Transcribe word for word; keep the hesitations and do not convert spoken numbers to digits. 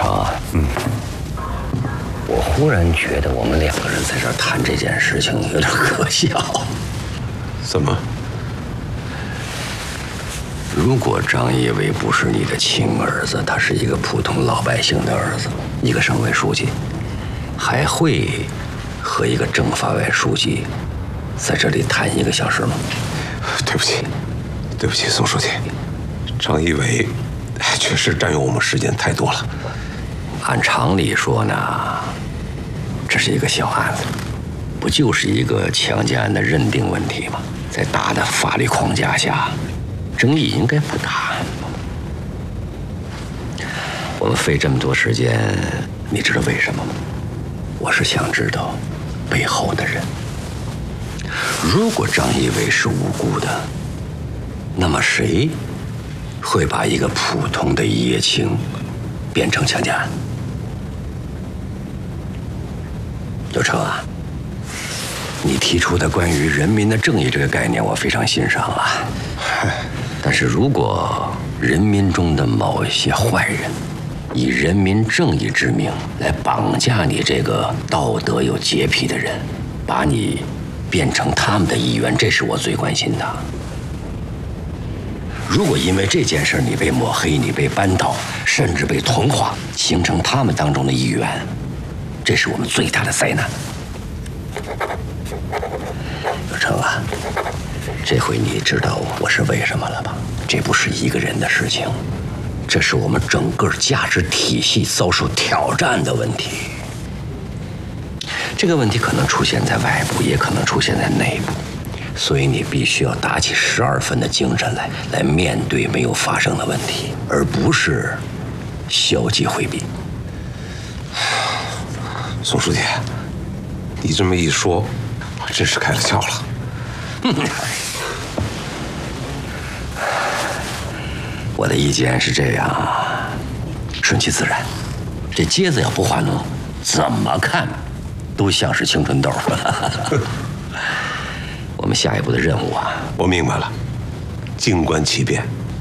成啊，嗯，我忽然觉得我们两个人在这儿谈这件事情有点可笑。 怎么？ 如果张一伟不是你的亲儿子，他是一个普通老百姓的儿子，一个省委书记，还会和一个政法委书记在这里谈一个小时吗？ 对不起，对不起，宋书记，张一伟确实占用我们时间太多了。 按常理说呢，这是一个小案子，不就是一个强奸案的认定问题吗？在大的法律框架下，争议应该不大。我们费这么多时间，你知道为什么吗？我是想知道背后的人。如果张一伟是无辜的，那么谁会把一个普通的一夜情变成强奸案？刘成啊，你提出的关于人民的正义这个概念，我非常欣赏啊。但是如果人民中的某一些坏人以人民正义之名来绑架你这个道德有洁癖的人，把你变成他们的一员，这是我最关心的。如果因为这件事你被抹黑，你被扳倒，甚至被同化，形成他们当中的一员，这是我们最大的灾难。有成啊，这回你知道我是为什么了吧？这不是一个人的事情，这是我们整个价值体系遭受挑战的问题。这个问题可能出现在外部，也可能出现在内部，所以你必须要打起十二分的精神来，来面对没有发生的问题，而不是消极回避。 宋书记，你这么一说，我真是开了窍了。 我的意见是这样啊，顺其自然。这疖子要不化脓，怎么看都像是青春痘。我们下一步的任务啊， 我明白了，静观其变。